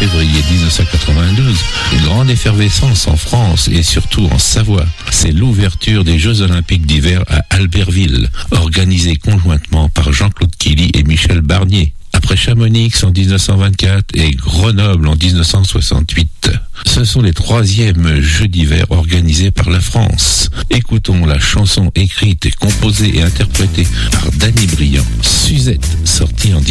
février 1992, une grande effervescence en France et surtout en Savoie. C'est l'ouverture des Jeux Olympiques d'hiver à Albertville, organisée conjointement par Jean-Claude Killy et Michel Barnier. Après Chamonix en 1924 et Grenoble en 1968. Ce sont les 3e Jeux d'hiver organisés par la France. Écoutons la chanson écrite, composée et interprétée par Danny Briand, Suzette, sortie en 19